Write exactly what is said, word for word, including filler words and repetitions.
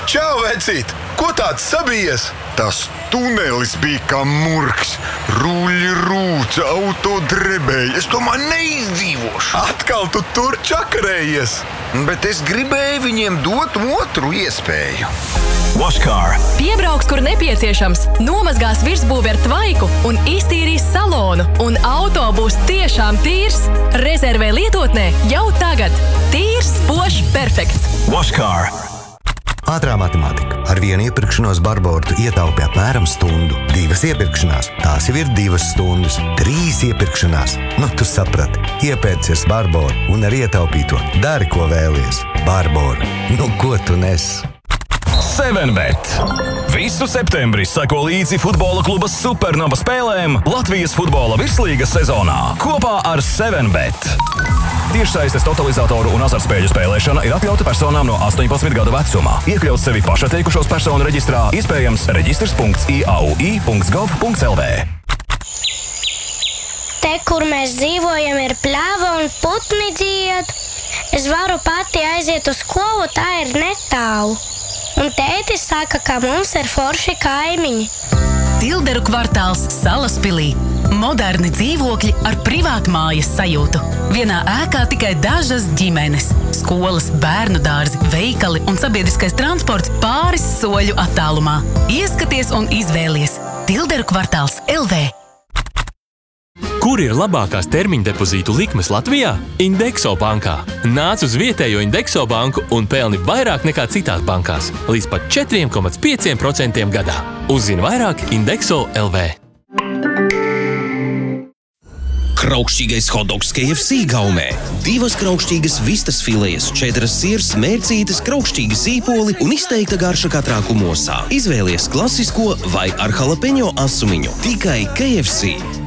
Čau, vecīt! Ko tāds sabijies? Tas tunelis bija kā murgs. Ruļi rūca, auto drebēja. Es domāju, neizdzīvošu. Atkal tu tur čakarējies. Bet es gribēju viņiem dot otru iespēju. Washcar. Piebrauks, kur nepieciešams, nomazgās virsbūvi ar tvaiku un iztīrīs salonu, un auto būs tiešām tīrs. Rezervē lietotnē jau tagad. Tīrs, spožs, perfekts. Washcar. Ātrā matemātika. Ar vienu iepirkšanos Barbora tu ietaupi apmēram stundu. Divas iepirkšanās. Tās jau ir divas stundas. Trīs iepirkšanās. Nu, tu saprati. Iepērcies Barbora un ar ietaupīto dari, ko vēlies. Barbora. Nu, ko tu nes? seven bet. Visu septembri seko līdzi futbola kluba Supernova spēlēm Latvijas futbola virslīgas sezonā kopā ar seven bet. Tiešsaistes totalizatoru un azartspēļu spēlēšana ir atļauta personām no astoņpadsmit gadu vecuma. Iekļaut sevi pašatteikušos personu reģistrā iespējams reģistrs punkts i a u i punkts gov punkts l v. Te, kur mēs dzīvojam, ir pļava un putni dzied. Es varu pati aiziet uz skolu, tā ir netālu. Un tētis saka, ka mums ir forši kaimiņi. Tilderu kvartāls Salaspilī. Moderni dzīvokļi ar privātmājas sajūtu. Vienā ēkā tikai dažas ģimenes. Skolas, bērnu dārzi, veikali un sabiedriskais transports pāris soļu attālumā. Ieskaties un izvēlies. Tilderu kvartāls L V. Kur ir labākās termiņa depozītu likmes Latvijā? Indexo bankā. Nāc uz vietējo Indexo banku un pelni vairāk nekā citās bankās. Līdz pat četri komats pieci procenti gadā. Uzzini vairāk Indexo L V. Kraukšķīgais hotdogs K F C gaumē. Divas kraukšķīgas vistas filejas, četras sirs, mērcītes, kraukšķīgi sīpoli un izteikta garša katrā kumosā. Izvēlies klasisko vai ar jalapeņo asumiņu. Tikai K F C.